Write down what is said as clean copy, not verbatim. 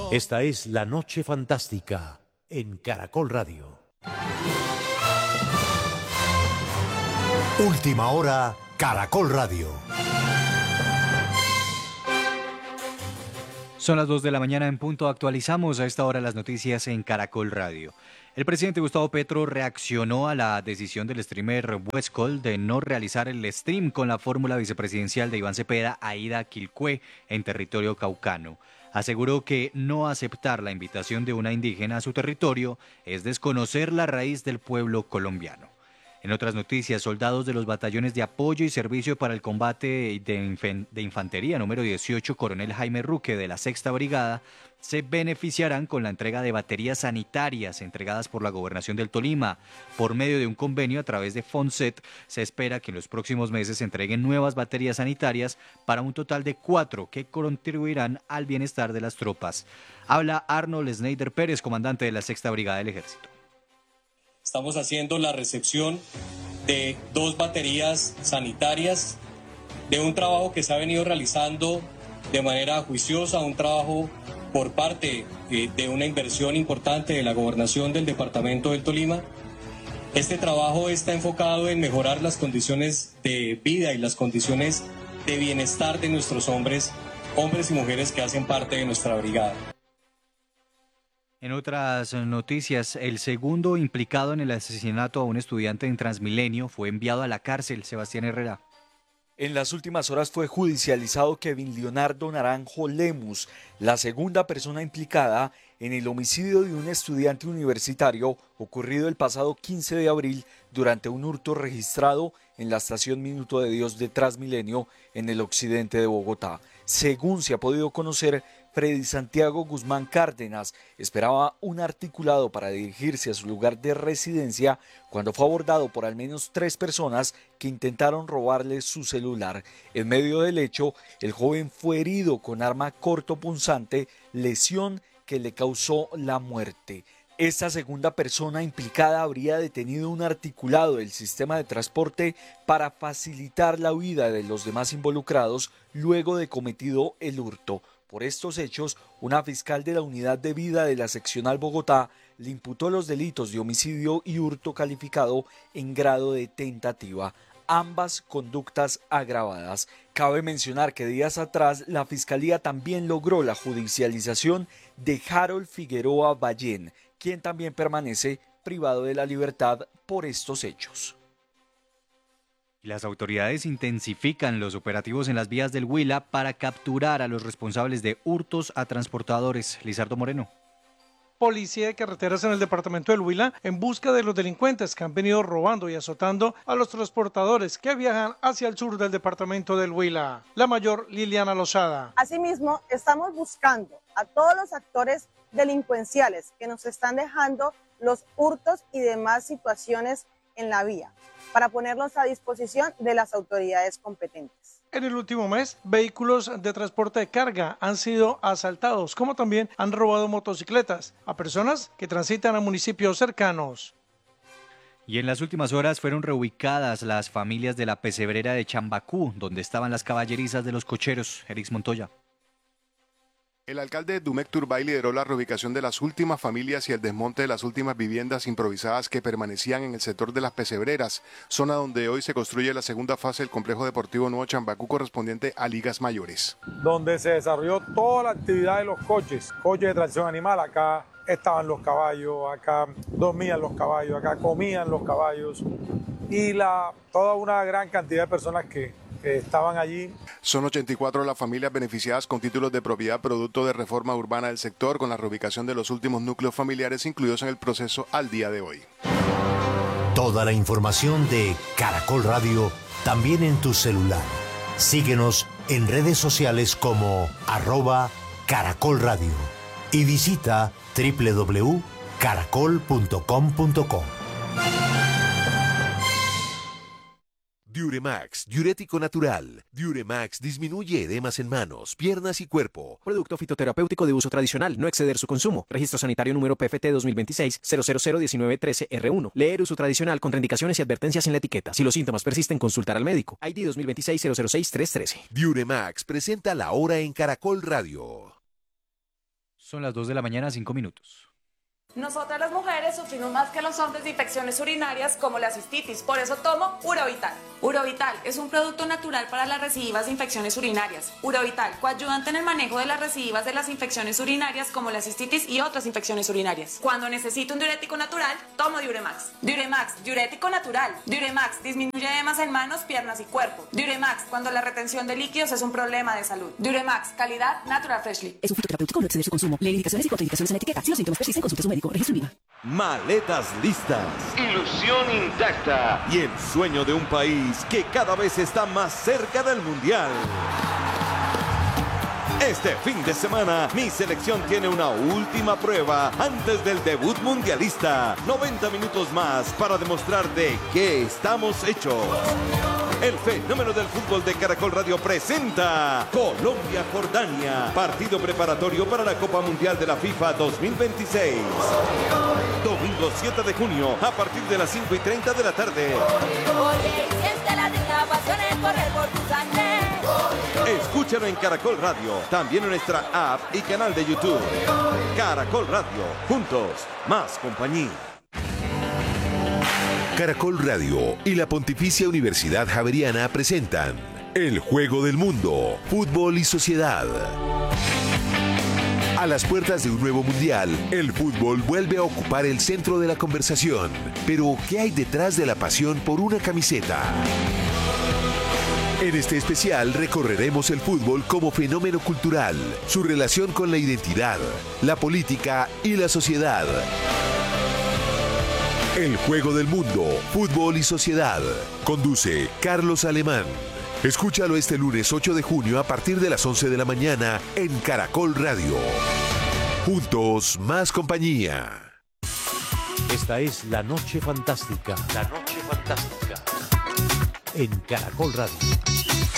Esta es La Noche Fantástica en Caracol Radio. Última hora, Caracol Radio. Son las 2 de la mañana en punto. Actualizamos a esta hora las noticias en Caracol Radio. El presidente Gustavo Petro reaccionó a la decisión del streamer Westcol de no realizar el stream con la fórmula vicepresidencial de Iván Cepeda a ida a Quilpué, en territorio caucano. Aseguró que no aceptar la invitación de una indígena a su territorio es desconocer la raíz del pueblo colombiano. En otras noticias, soldados de los batallones de apoyo y servicio para el combate de infantería número 18, Coronel Jaime Ruque de la 6ª Brigada, se beneficiarán con la entrega de baterías sanitarias entregadas por la Gobernación del Tolima. Por medio de un convenio a través de Fonset, se espera que en los próximos meses se entreguen nuevas baterías sanitarias para un total de 4 que contribuirán al bienestar de las tropas. Habla Arnold Schneider Pérez, comandante de la 6ª Brigada del Ejército. Estamos haciendo la recepción de 2 baterías sanitarias, de un trabajo que se ha venido realizando de manera juiciosa, un trabajo por parte de una inversión importante de la Gobernación del Departamento del Tolima. Este trabajo está enfocado en mejorar las condiciones de vida y las condiciones de bienestar de nuestros hombres y mujeres que hacen parte de nuestra brigada. En otras noticias, el segundo implicado en el asesinato a un estudiante en Transmilenio fue enviado a la cárcel, Sebastián Herrera. En las últimas horas fue judicializado Kevin Leonardo Naranjo Lemus, la segunda persona implicada en el homicidio de un estudiante universitario ocurrido el pasado 15 de abril durante un hurto registrado en la estación Minuto de Dios de Transmilenio en el occidente de Bogotá. Según se ha podido conocer, Freddy Santiago Guzmán Cárdenas esperaba un articulado para dirigirse a su lugar de residencia cuando fue abordado por al menos 3 personas que intentaron robarle su celular. En medio del hecho, el joven fue herido con arma cortopunzante, lesión que le causó la muerte. Esta segunda persona implicada habría detenido un articulado del sistema de transporte para facilitar la huida de los demás involucrados luego de cometido el hurto. Por estos hechos, una fiscal de la Unidad de Vida de la Seccional Bogotá le imputó los delitos de homicidio y hurto calificado en grado de tentativa, ambas conductas agravadas. Cabe mencionar que días atrás la Fiscalía también logró la judicialización de Harold Figueroa Ballén, quien también permanece privado de la libertad por estos hechos. Las autoridades intensifican los operativos en las vías del Huila para capturar a los responsables de hurtos a transportadores. Lizardo Moreno. Policía de carreteras en el departamento del Huila en busca de los delincuentes que han venido robando y azotando a los transportadores que viajan hacia el sur del departamento del Huila. La mayor Liliana Lozada. Asimismo, estamos buscando a todos los actores delincuenciales que nos están dejando los hurtos y demás situaciones en la vía, para ponerlos a disposición de las autoridades competentes. En el último mes, vehículos de transporte de carga han sido asaltados, como también han robado motocicletas a personas que transitan a municipios cercanos. Y en las últimas horas fueron reubicadas las familias de la pesebrera de Chambacú, donde estaban las caballerizas de los cocheros. Erix Montoya. El alcalde Dumek Turbay lideró la reubicación de las últimas familias y el desmonte de las últimas viviendas improvisadas que permanecían en el sector de las pesebreras, zona donde hoy se construye la segunda fase del complejo deportivo Nuevo Chambacú correspondiente a ligas mayores. Donde se desarrolló toda la actividad de los coches de tracción animal. Acá estaban los caballos, acá dormían los caballos, acá comían los caballos y toda una gran cantidad de personas que estaban allí. Son 84 las familias beneficiadas con títulos de propiedad producto de reforma urbana del sector, con la reubicación de los últimos núcleos familiares incluidos en el proceso al día de hoy. Toda la información de Caracol Radio también en tu celular. Síguenos en redes sociales como @Caracol Radio y visita www.caracol.com.co. Diuremax, diurético natural. Diuremax disminuye edemas en manos, piernas y cuerpo. Producto fitoterapéutico de uso tradicional, no exceder su consumo. Registro sanitario número PFT 2026-0001913-R1. Leer uso tradicional, contraindicaciones y advertencias en la etiqueta. Si los síntomas persisten, consultar al médico. ID 2026-006-313. Diuremax presenta La Hora en Caracol Radio. Son las 2 de la mañana, 5 minutos. Nosotras las mujeres sufrimos más que los hombres de infecciones urinarias como la cistitis, por eso tomo Urovital. Urovital es un producto natural para las recidivas de infecciones urinarias. Urovital, coayudante en el manejo de las recidivas de las infecciones urinarias como la cistitis y otras infecciones urinarias. Cuando necesito un diurético natural, tomo Diuremax. Diuremax, diurético natural. Diuremax disminuye edemas en manos, piernas y cuerpo. Diuremax, cuando la retención de líquidos es un problema de salud. Diuremax, calidad Natural Freshly. Es un fitoterapéutico, no exceder su consumo. Lee indicaciones y contraindicaciones en la etiqueta. Si los síntomas persisten, consulte a su médico. Registro INVIMA. Maletas listas, ilusión intacta y el sueño de un país que cada vez está más cerca del Mundial. Este fin de semana, mi selección tiene una última prueba antes del debut mundialista. 90 minutos más para demostrar de qué estamos hechos. El fenómeno del fútbol de Caracol Radio presenta Colombia-Jordania, partido preparatorio para la Copa Mundial de la FIFA 2026. Domingo 7 de junio, a partir de las 5:30 de la tarde. Escúchalo en Caracol Radio, también en nuestra app y canal de YouTube. Caracol Radio, juntos, más compañía. Caracol Radio y la Pontificia Universidad Javeriana presentan El Juego del Mundo, Fútbol y Sociedad. A las puertas de un nuevo mundial, el fútbol vuelve a ocupar el centro de la conversación. Pero, ¿qué hay detrás de la pasión por una camiseta? En este especial recorreremos el fútbol como fenómeno cultural, su relación con la identidad, la política y la sociedad. El Juego del Mundo, Fútbol y Sociedad. Conduce Carlos Alemán. Escúchalo este lunes 8 de junio a partir de las 11 de la mañana en Caracol Radio. Juntos, más compañía. Esta es La Noche Fantástica. La Noche Fantástica. En Caracol Radio.